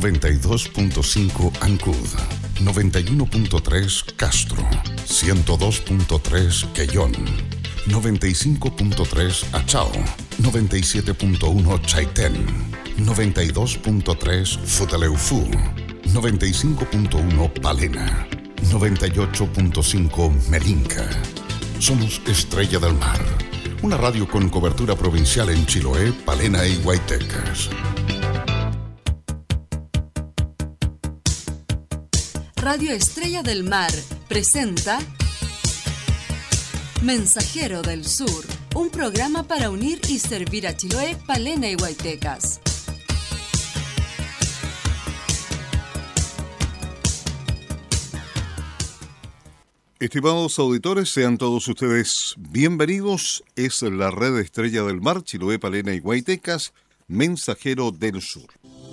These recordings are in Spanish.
92.5 Ancud, 91.3 Castro, 102.3 Quellón, 95.3 Achao, 97.1 Chaitén, 92.3 Futaleufú, 95.1 Palena, 98.5 Melinca. Somos Estrella del Mar, una radio con cobertura provincial en Chiloé, Palena y Huaytecas. Radio Estrella del Mar presenta Mensajero del Sur, un programa para unir y servir a Chiloé, Palena y Huaytecas. Estimados auditores, sean todos ustedes bienvenidos. Es la red Estrella del Mar, Chiloé, Palena y Huaytecas, Mensajero del Sur.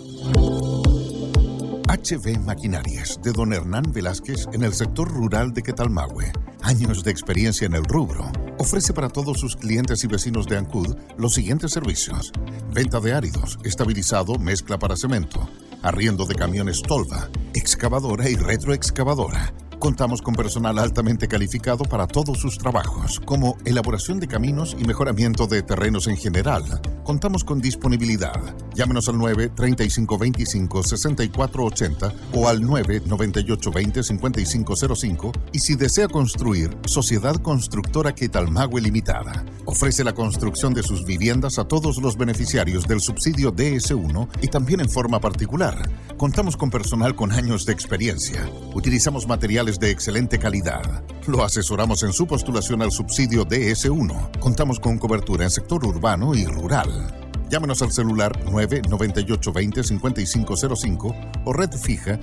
HB Maquinarias, de don Hernán Velázquez, en el sector rural de Quetalmahue. Años de experiencia en el rubro. Ofrece para todos sus clientes y vecinos de Ancud los siguientes servicios: venta de áridos, estabilizado, mezcla para cemento, arriendo de camiones tolva, excavadora y retroexcavadora. Contamos con personal altamente calificado para todos sus trabajos, como elaboración de caminos y mejoramiento de terrenos en general. Contamos con disponibilidad. Llámenos al 9-3525-6480 o al 9-9820-5505, y si desea construir, Sociedad Constructora Quetalmahue Limitada. Ofrece la construcción de sus viviendas a todos los beneficiarios del subsidio DS1 y también en forma particular. Contamos con personal con años de experiencia. Utilizamos materiales de excelente calidad. Lo asesoramos en su postulación al subsidio DS1. Contamos con cobertura en sector urbano y rural. Llámenos al celular 9-9820-5505 o red fija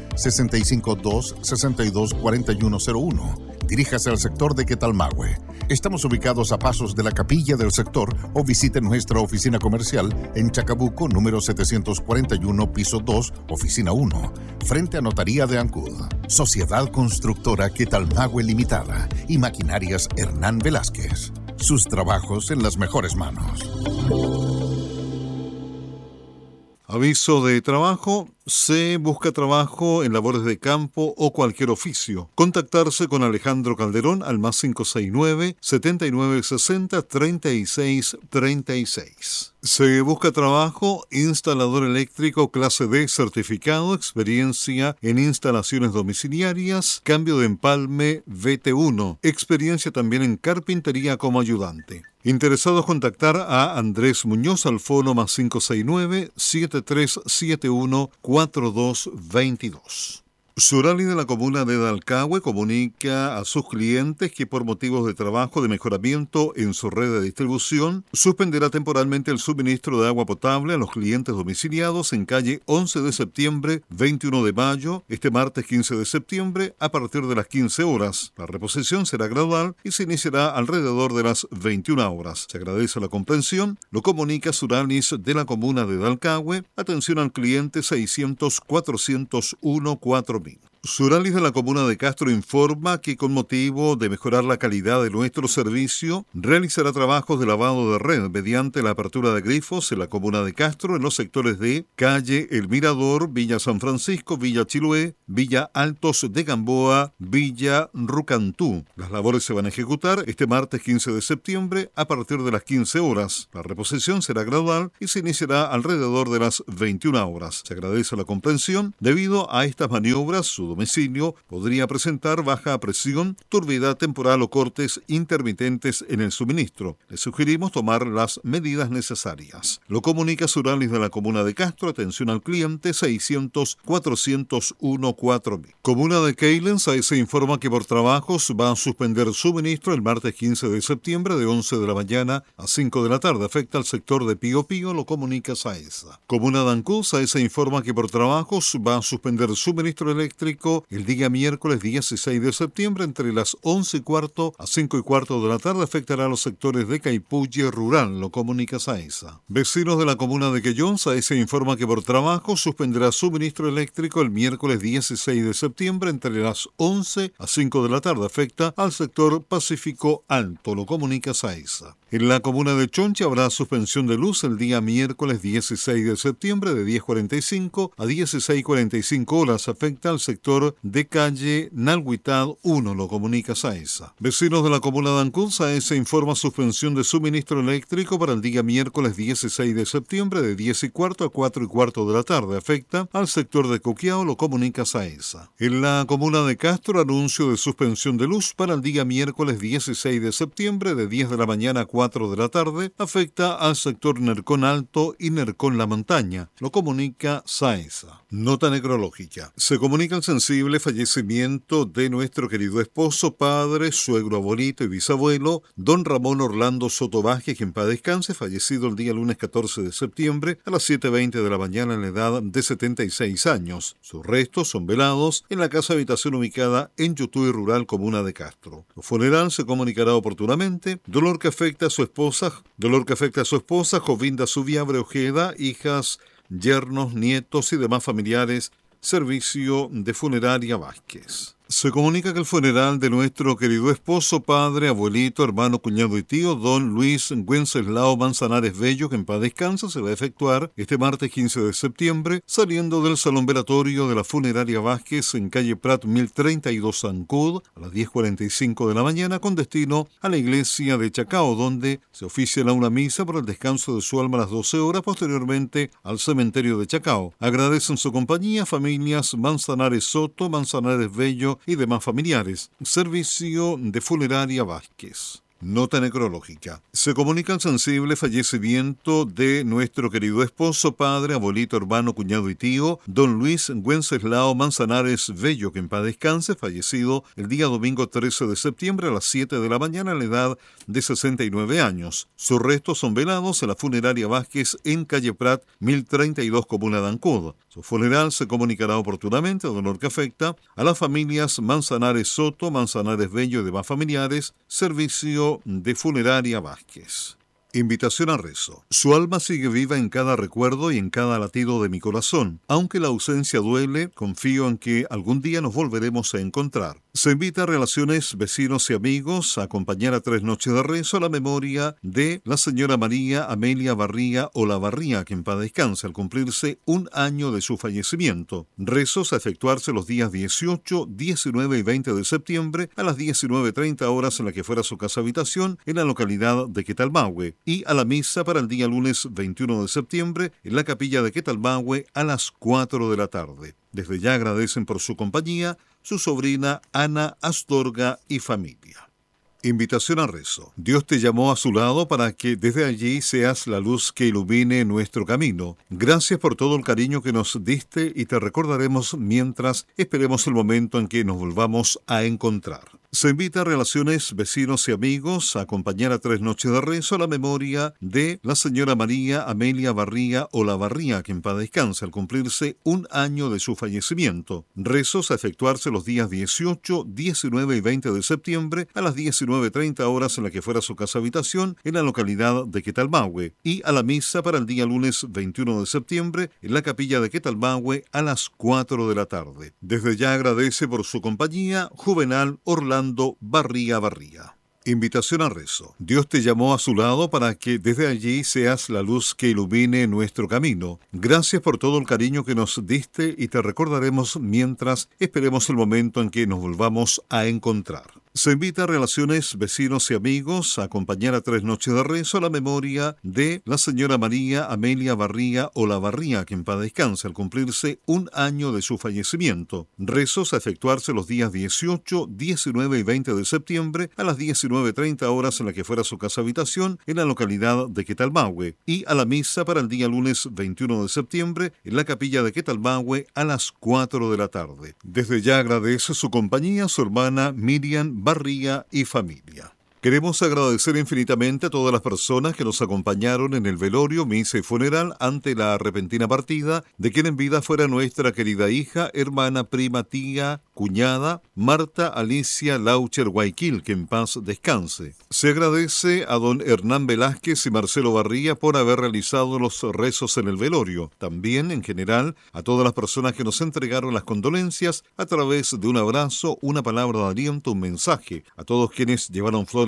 652-624101. Diríjase al sector de Quetalmahue. Estamos ubicados a pasos de la capilla del sector o visite nuestra oficina comercial en Chacabuco, número 741, piso 2, oficina 1, frente a Notaría de Ancud. Sociedad Constructora Quetalmahue Limitada y Maquinarias Hernán Velázquez. Sus trabajos en las mejores manos. Aviso de trabajo. Se busca trabajo en labores de campo o cualquier oficio. Contactarse con Alejandro Calderón al más 569-7960-3636. Se busca trabajo, instalador eléctrico clase D certificado, experiencia en instalaciones domiciliarias, cambio de empalme VT1, experiencia también en carpintería como ayudante. Interesados contactar a Andrés Muñoz al fono más 569-7371-4222. Surali de la comuna de Dalcahue comunica a sus clientes que por motivos de trabajo de mejoramiento en su red de distribución suspenderá temporalmente el suministro de agua potable a los clientes domiciliados en calle 11 de septiembre, 21 de mayo, este martes 15 de septiembre a partir de las 15 horas. La reposición será gradual y se iniciará alrededor de las 21 horas. Se agradece la comprensión. Lo comunica Suralis de la comuna de Dalcahue. Atención al cliente 600-401-4000. Suralis de la comuna de Castro informa que con motivo de mejorar la calidad de nuestro servicio, realizará trabajos de lavado de red mediante la apertura de grifos en la comuna de Castro en los sectores de calle El Mirador, Villa San Francisco, Villa Chiloé, Villa Altos de Gamboa, Villa Rucantú. Las labores se van a ejecutar este martes 15 de septiembre a partir de las 15 horas. La reposición será gradual y se iniciará alrededor de las 21 horas. Se agradece la comprensión. Debido a estas maniobras, su domicilio podría presentar baja presión, turbidez temporal o cortes intermitentes en el suministro. Le sugerimos tomar las medidas necesarias. Lo comunica Suralis de la comuna de Castro. Atención al cliente 600-401-4000. Comuna de Keilen se informa que por trabajos va a suspender suministro el martes 15 de septiembre de 11 de la mañana a 5 de la tarde. Afecta al sector de Pío Pío, lo comunica Saesa. Comuna de Ancud se informa que por trabajos va a suspender suministro eléctrico el día miércoles 16 de septiembre entre las 11:15 a 5:15 de la tarde. Afectará a los sectores de Caipulle Rural, lo comunica Saesa. Vecinos de la comuna de Quellón, Saesa informa que por trabajo suspenderá suministro eléctrico el miércoles 16 de septiembre entre las 11 a 5 de la tarde. Afecta al sector Pacífico Alto, lo comunica Saesa. En la comuna de Chonchi habrá suspensión de luz el día miércoles 16 de septiembre de 10:45 a 16:45 horas. Afecta al sector de calle Nalhuitad 1, lo comunica SAESA. Vecinos de la comuna de Ancud, SAESA informa suspensión de suministro eléctrico para el día miércoles 16 de septiembre de 10:15 a 4:15 de la tarde. Afecta al sector de Coquiao, lo comunica SAESA. En la comuna de Castro, anuncio de suspensión de luz para el día miércoles 16 de septiembre de 10 de la mañana a 4 de la tarde. Afecta al sector Nercón Alto y Nercón La Montaña, lo comunica SAESA. Nota necrológica. Se comunica el sensible fallecimiento de nuestro querido esposo, padre, suegro, abuelito y bisabuelo, don Ramón Orlando Soto Vázquez, que en paz descanse, fallecido el día lunes 14 de septiembre a las 7:20 de la mañana en la edad de 76 años. Sus restos son velados en la casa habitación ubicada en Yutui Rural, comuna de Castro. El funeral se comunicará oportunamente. Dolor que afecta a su esposa, Jovinda Subiabre Ojeda, hijas, yernos, nietos y demás familiares. Servicio de Funeraria Vázquez. Se comunica que el funeral de nuestro querido esposo, padre, abuelito, hermano, cuñado y tío, don Luis Wenceslao Manzanares Bello, que en paz descansa, se va a efectuar este martes 15 de septiembre, saliendo del salón velatorio de la Funeraria Vázquez en calle Prat 1032 Ancud, a las 10:45 de la mañana, con destino a la iglesia de Chacao, donde se oficiará una misa por el descanso de su alma a las 12 horas, posteriormente al cementerio de Chacao. Agradecen su compañía familias Manzanares Soto, Manzanares Bello y demás familiares. Servicio de Funeraria Vázquez. Nota necrológica. Se comunica el sensible fallecimiento de nuestro querido esposo, padre, abuelito, hermano, cuñado y tío, don Luis Wenceslao Manzanares Bello, que en paz descanse, fallecido el día domingo 13 de septiembre a las 7 de la mañana a la edad de 69 años. Sus restos son velados en la Funeraria Vázquez en calle Prat 1032, comuna de Ancud. Su funeral se comunicará oportunamente, dolor que afecta a las familias Manzanares Soto, Manzanares Bello y demás familiares. Servicio de Funeraria Vázquez. Invitación a rezo. Su alma sigue viva en cada recuerdo y en cada latido de mi corazón. Aunque la ausencia duele, confío en que algún día nos volveremos a encontrar. Se invita a relaciones, vecinos y amigos a acompañar a 3 noches de rezo a la memoria de la señora María Amelia Barría Olavarría, que en paz descanse, al cumplirse 1 año de su fallecimiento. Rezos a efectuarse los días 18, 19 y 20 de septiembre a las 19:30 horas en la que fuera su casa habitación en la localidad de Quetalmahue, y a la misa para el día lunes 21 de septiembre en la capilla de Quetalmahue a las 4 de la tarde. Desde ya agradecen por su compañía su sobrina Ana Astorga y familia. Invitación a rezo. Dios te llamó a su lado para que desde allí seas la luz que ilumine nuestro camino. Gracias por todo el cariño que nos diste y te recordaremos mientras esperemos el momento en que nos volvamos a encontrar. Se invita a relaciones, vecinos y amigos a acompañar a 3 noches de rezo a la memoria de la señora María Amelia Barría Olavarría, que en paz descanse, al cumplirse 1 año de su fallecimiento. Rezos a efectuarse los días 18, 19 y 20 de septiembre a las 19:30 horas en la que fuera su casa habitación en la localidad de Quetalmahue, y a la misa para el día lunes 21 de septiembre en la capilla de Quetalmahue a las 4 de la tarde. Desde ya agradece por su compañía Juvenal Orlando Barría. Invitación a rezo. Dios te llamó a su lado para que desde allí seas la luz que ilumine nuestro camino. Gracias por todo el cariño que nos diste y te recordaremos mientras esperemos el momento en que nos volvamos a encontrar. Se invita a relaciones, vecinos y amigos a acompañar a 3 noches de rezo a la memoria de la señora María Amelia Barría Olavarría, que en paz descanse, al cumplirse 1 año de su fallecimiento. Rezos a efectuarse los días 18, 19 y 20 de septiembre a las 19:30 horas en la que fuera su casa habitación en la localidad de Quetalmahue, y a la misa para el día lunes 21 de septiembre en la capilla de Quetalmahue a las 4 de la tarde. Desde ya agradece su compañía su hermana Miriam Barría y familia. Queremos agradecer infinitamente a todas las personas que nos acompañaron en el velorio, misa y funeral ante la repentina partida de quien en vida fuera nuestra querida hija, hermana, prima, tía, cuñada, Marta Alicia Laucher Guayquil, que en paz descanse. Se agradece a don Hernán Velázquez y Marcelo Barría por haber realizado los rezos en el velorio. También, en general, a todas las personas que nos entregaron las condolencias a través de un abrazo, una palabra de aliento, un mensaje. A todos quienes llevaron flores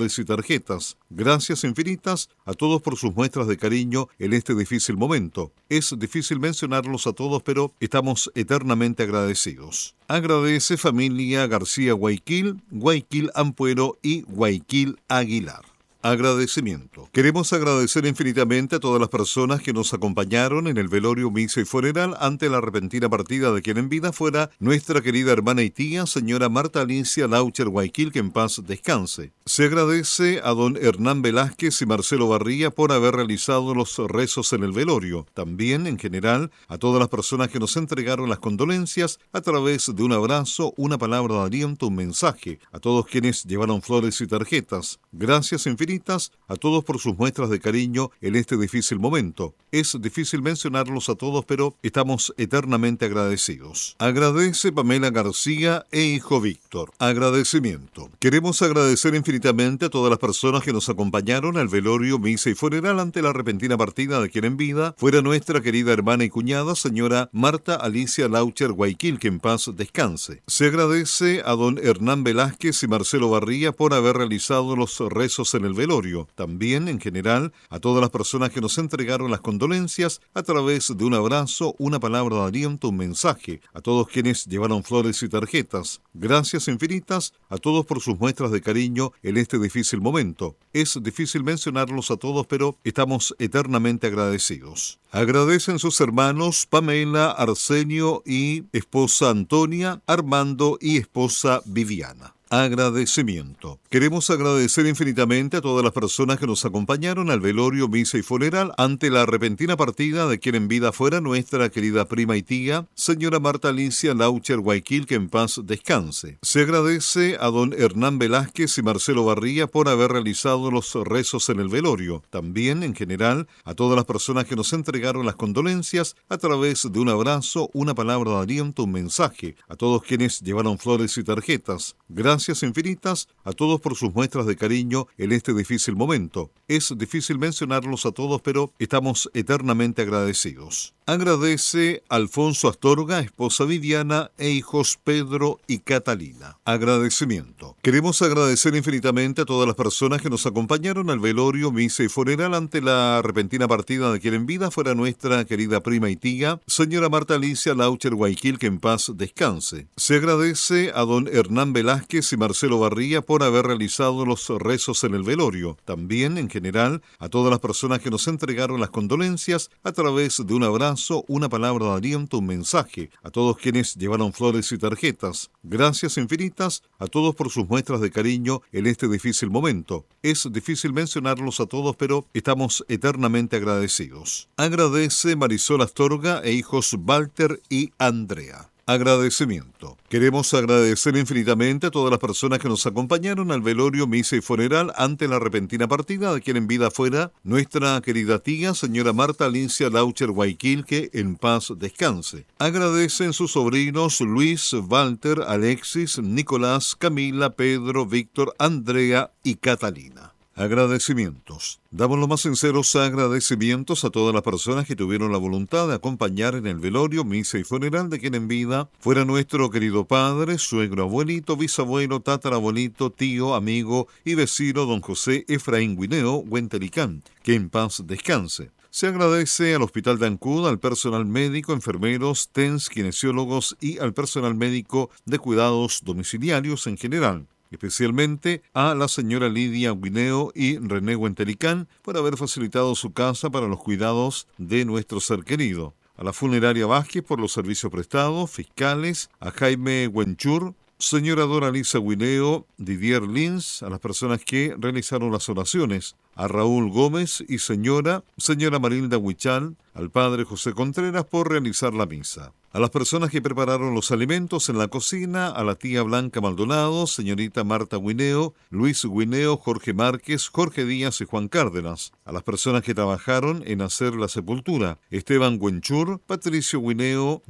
flores y tarjetas. Gracias infinitas a todos por sus muestras de cariño en este difícil momento. Es difícil mencionarlos a todos, pero estamos eternamente agradecidos. Agradece familia García Guayquil, Guayquil Ampuero y Guayquil Aguilar. Agradecimiento. Queremos agradecer infinitamente a todas las personas que nos acompañaron en el velorio, misa y funeral ante la repentina partida de quien en vida fuera nuestra querida hermana y tía, señora Marta Alicia Laucher Guayquil, que en paz descanse. Se agradece a don Hernán Velázquez y Marcelo Barría por haber realizado los rezos en el velorio. También, en general, a todas las personas que nos entregaron las condolencias a través de un abrazo, una palabra de aliento, un mensaje. A todos quienes llevaron flores y tarjetas. Gracias infinitas a todos por sus muestras de cariño en este difícil momento. Es difícil mencionarlos a todos, pero estamos eternamente agradecidos. Agradece Pamela García e hijo Víctor. Agradecimiento. Queremos agradecer infinitamente a todas las personas que nos acompañaron al velorio, misa y funeral ante la repentina partida de quien en vida fuera nuestra querida hermana y cuñada, señora Marta Alicia Laucher Guayquil, que en paz descanse. Se agradece a don Hernán Velázquez y Marcelo Barría por haber realizado los rezos en el velorio. También, en general, a todas las personas que nos entregaron las condolencias a través de un abrazo, una palabra de aliento, un mensaje. A todos quienes llevaron flores y tarjetas. Gracias infinitas a todos por sus muestras de cariño en este difícil momento. Es difícil mencionarlos a todos, pero estamos eternamente agradecidos. Agradecen sus hermanos Pamela, Arsenio y esposa Antonia, Armando y esposa Viviana. Agradecimiento. Queremos agradecer infinitamente a todas las personas que nos acompañaron al velorio, misa y funeral ante la repentina partida de quien en vida fuera nuestra querida prima y tía, señora Marta Alicia Laucher Guayquil, que en paz descanse. Se agradece a don Hernán Velázquez y Marcelo Barría por haber realizado los rezos en el velorio. También, en general, a todas las personas que nos entregaron las condolencias a través de un abrazo, una palabra de aliento, un mensaje. A todos quienes llevaron flores y tarjetas. Gracias infinitas a todos por sus muestras de cariño en este difícil momento. Es difícil mencionarlos a todos, pero estamos eternamente agradecidos. Agradece Alfonso Astorga, esposa Viviana e hijos Pedro y Catalina. Agradecimiento. Queremos agradecer infinitamente a todas las personas que nos acompañaron al velorio, misa y funeral ante la repentina partida de quien en vida fuera nuestra querida prima y tía, señora Marta Alicia Laucher Guayquil, que en paz descanse. Se agradece a don Hernán Velázquez y Marcelo Barría por haber realizado los rezos en el velorio. También, en general, a todas las personas que nos entregaron las condolencias a través de un abrazo, una palabra de aliento, un mensaje. A todos quienes llevaron flores y tarjetas. Gracias infinitas a todos por sus muestras de cariño en este difícil momento. Es difícil mencionarlos a todos, pero estamos eternamente agradecidos. Agradece Marisol Astorga e hijos Walter y Andrea. Agradecimiento. Queremos agradecer infinitamente a todas las personas que nos acompañaron al velorio, misa y funeral ante la repentina partida de quien en vida fuera nuestra querida tía, señora Marta Alicia Laucher Guayquil, que en paz descanse. Agradecen sus sobrinos Luis, Walter, Alexis, Nicolás, Camila, Pedro, Víctor, Andrea y Catalina. Agradecimientos. Damos los más sinceros agradecimientos a todas las personas que tuvieron la voluntad de acompañar en el velorio, misa y funeral de quien en vida fuera nuestro querido padre, suegro, abuelito, bisabuelo, tatarabuelito, tío, amigo y vecino don José Efraín Guineo Huentelicán, que en paz descanse. Se agradece al Hospital de Ancud, al personal médico, enfermeros, TENS, kinesiólogos y al personal médico de cuidados domiciliarios en general. Especialmente a la señora Lidia Guineo y René Huentelicán por haber facilitado su casa para los cuidados de nuestro ser querido. A la funeraria Vázquez por los servicios prestados, fiscales, a Jaime Huenchur, señora Dora Lisa Guineo, Didier Lins, a las personas que realizaron las oraciones, a Raúl Gómez y señora Marilda Huichal, al padre José Contreras por realizar la misa. A las personas que prepararon los alimentos en la cocina, a la tía Blanca Maldonado, señorita Marta Guineo, Luis Guineo, Jorge Márquez, Jorge Díaz y Juan Cárdenas. A las personas que trabajaron en hacer la sepultura, Esteban Huenchur, Patricio Guineo,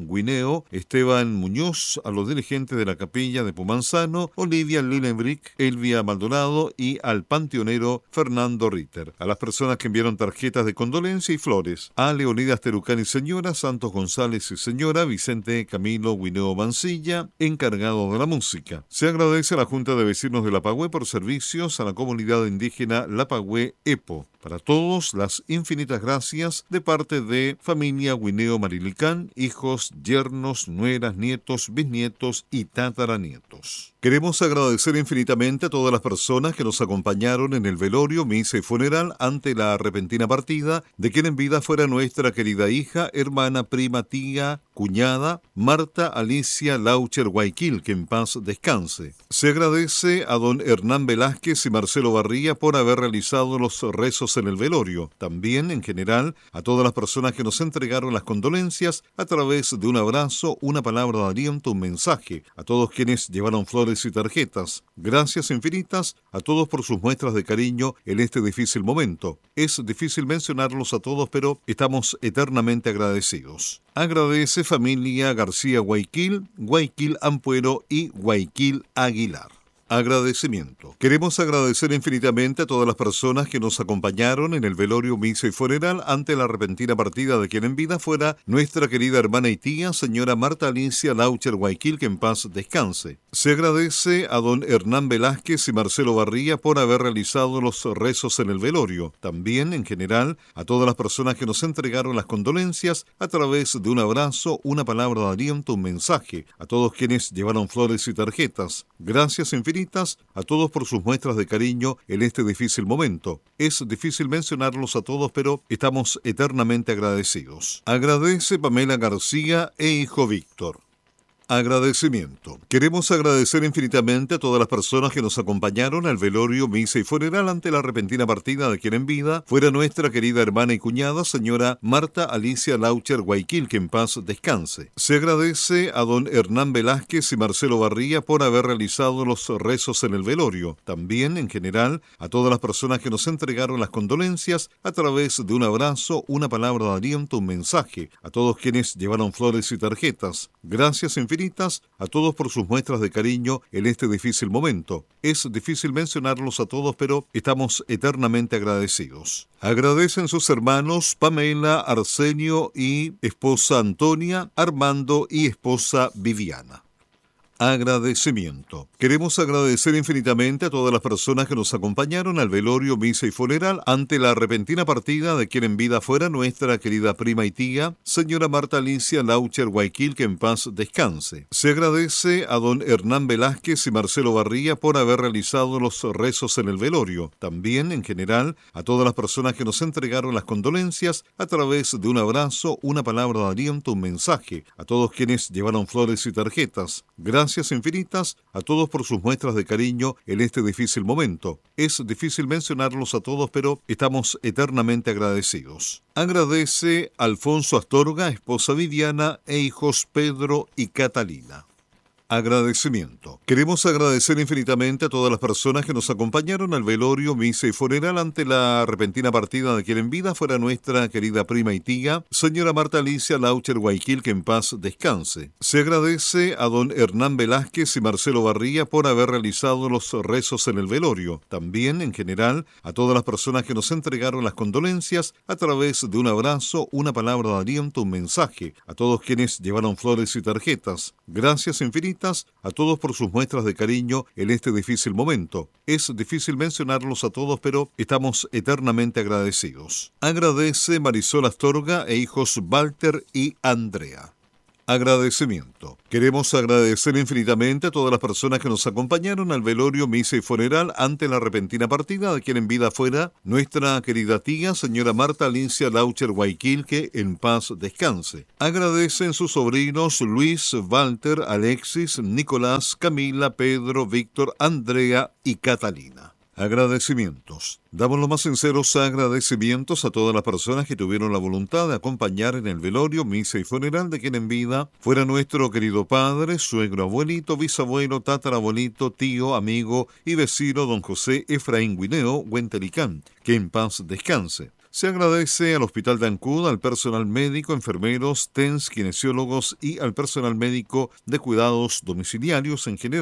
Esteban Muñoz, a los dirigentes de la capilla de Pumanzano, Olivia Lilenbrick, Elvia Maldonado y al panteonero Fernando Ritter. A las personas que enviaron tarjetas de condolencia y flores: a Leonidas Terucán y señora, Santos González y señora, Vicente Camilo Guineo Mancilla, encargado de la música. Se agradece a la Junta de Vecinos de Lapagüe por servicios a la comunidad indígena Lapagüe EPO. Para todos, las infinitas gracias de parte de familia Guineo Marilicán, hijos, yernos, nueras, nietos, bisnietos y tataranietos. Queremos agradecer infinitamente a todas las personas que nos acompañaron en el velorio, misa y funeral ante la repentina partida de quien en vida fuera nuestra querida hija, hermana, prima, tía, cuñada, Marta Alicia Laucher Guayquil, que en paz descanse. Se agradece a don Hernán Velázquez y Marcelo Barría por haber realizado los rezos en el velorio. También, en general, a todas las personas que nos entregaron las condolencias a través de un abrazo, una palabra de aliento, un mensaje. A todos quienes llevaron flores y tarjetas. Gracias infinitas a todos por sus muestras de cariño en este difícil momento. Es difícil mencionarlos a todos, pero estamos eternamente agradecidos. Agradece familia García Guayquil, Guayquil Ampuero y Guayquil Aguilar. Agradecimiento. Queremos agradecer infinitamente a todas las personas que nos acompañaron en el velorio, misa y funeral ante la repentina partida de quien en vida fuera nuestra querida hermana y tía, señora Marta Alicia Laucher Guayquil, que en paz descanse. Se agradece a don Hernán Velázquez y Marcelo Barría por haber realizado los rezos en el velorio. También, en general, a todas las personas que nos entregaron las condolencias a través de un abrazo, una palabra de aliento, un mensaje. A todos quienes llevaron flores y tarjetas. Gracias infinitas a todos por sus muestras de cariño en este difícil momento. Es difícil mencionarlos a todos, pero estamos eternamente agradecidos. Agradece Pamela García e hijo Víctor. Agradecimiento. Queremos agradecer infinitamente a todas las personas que nos acompañaron al velorio, misa y funeral ante la repentina partida de quien en vida fuera nuestra querida hermana y cuñada, señora Marta Alicia Laucher Guayquil, que en paz descanse. Se agradece a don Hernán Velázquez y Marcelo Barría por haber realizado los rezos en el velorio. También, en general, a todas las personas que nos entregaron las condolencias a través de un abrazo, una palabra de aliento, un mensaje. A todos quienes llevaron flores y tarjetas. Gracias infinitas a todos por sus muestras de cariño en este difícil momento. Es difícil mencionarlos a todos, pero estamos eternamente agradecidos. Agradecen sus hermanos Pamela, Arsenio y esposa Antonia, Armando y esposa Viviana. Agradecimiento. Queremos agradecer infinitamente a todas las personas que nos acompañaron al velorio, misa y funeral ante la repentina partida de quien en vida fuera nuestra querida prima y tía, señora Marta Alicia Laucher Guayquil, que en paz descanse. Se agradece a don Hernán Velázquez y Marcelo Barría por haber realizado los rezos en el velorio. También, en general, a todas las personas que nos entregaron las condolencias a través de un abrazo, una palabra de aliento, un mensaje. A todos quienes llevaron flores y tarjetas. Gracias infinitas a todos por sus muestras de cariño en este difícil momento. Es difícil mencionarlos a todos, pero estamos eternamente agradecidos. Agradece Alfonso Astorga, esposa Viviana e hijos Pedro y Catalina. Agradecimiento. Queremos agradecer infinitamente a todas las personas que nos acompañaron al velorio, misa y funeral ante la repentina partida de quien en vida fuera nuestra querida prima y tía, señora Marta Alicia Laucher Guayquil, que en paz descanse. Se agradece a don Hernán Velázquez y Marcelo Barría por haber realizado los rezos en el velorio. También, en general, a todas las personas que nos entregaron las condolencias a través de un abrazo, una palabra de aliento, un mensaje. A todos quienes llevaron flores y tarjetas. Gracias infinitas a todos por sus muestras de cariño en este difícil momento. Es difícil mencionarlos a todos, pero estamos eternamente agradecidos. Agradece Marisol Astorga e hijos Walter y Andrea. Agradecimiento. Queremos agradecer infinitamente a todas las personas que nos acompañaron al velorio, misa y funeral ante la repentina partida de quien en vida fuera nuestra querida tía, señora Marta Alicia Laucher Guayquil, que en paz descanse. Agradecen sus sobrinos Luis, Walter, Alexis, Nicolás, Camila, Pedro, Víctor, Andrea y Catalina. Agradecimientos. Damos los más sinceros agradecimientos a todas las personas que tuvieron la voluntad de acompañar en el velorio, misa y funeral de quien en vida fuera nuestro querido padre, suegro, abuelito, bisabuelo, tatarabuelito, tío, amigo y vecino don José Efraín Guineo Huentelicán, que en paz descanse. Se agradece al Hospital de Ancud, al personal médico, enfermeros, TENS, kinesiólogos y al personal médico de cuidados domiciliarios en general.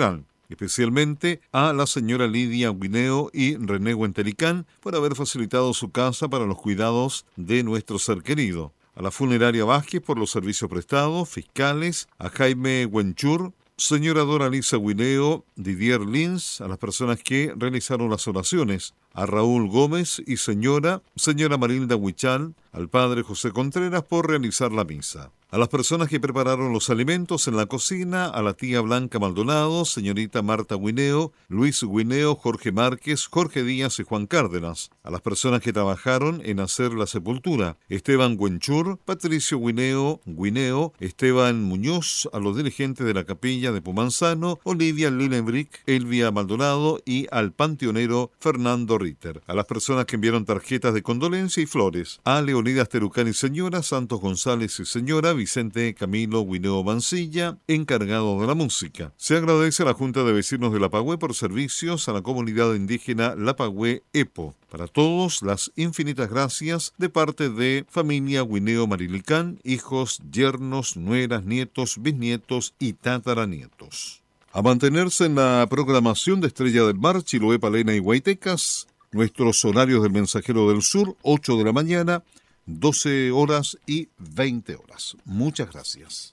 especialmente a la señora Lidia Guineo y René Huentelicán por haber facilitado su casa para los cuidados de nuestro ser querido. A la funeraria Vázquez por los servicios prestados, fiscales, a Jaime Huenchur, señora Dora Lisa Guineo, Didier Lins, a las personas que realizaron las oraciones, a Raúl Gómez y señora Marilda Huichal, al padre José Contreras por realizar la misa. A las personas que prepararon los alimentos en la cocina, a la tía Blanca Maldonado, señorita Marta Guineo, Luis Guineo, Jorge Márquez, Jorge Díaz y Juan Cárdenas. A las personas que trabajaron en hacer la sepultura, Esteban Huenchur, Patricio Guineo, Esteban Muñoz, a los dirigentes de la capilla de Pumanzano, Olivia Lillenbrick, Elvia Maldonado y al panteonero Fernando Ritter. A las personas que enviaron tarjetas de condolencia y flores, a Leonidas Terucán y señora, Santos González y señora, Vicente Camilo Guineo Mancilla, encargado de la música. Se agradece a la Junta de Vecinos de Lapagüe por servicios a la comunidad indígena Lapagüe Epo. Para todos, las infinitas gracias de parte de familia Guineo Marilicán, hijos, yernos, nueras, nietos, bisnietos y tataranietos. A mantenerse en la programación de Estrella del Mar, Chiloé, Palena y Guaytecas, nuestros horarios del Mensajero del Sur, 8 de la mañana, 12 horas y 20 horas. Muchas gracias.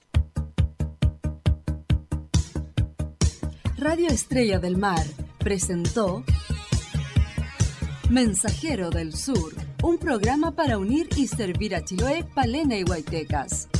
Radio Estrella del Mar presentó Mensajero del Sur, un programa para unir y servir a Chiloé, Palena y Guaytecas.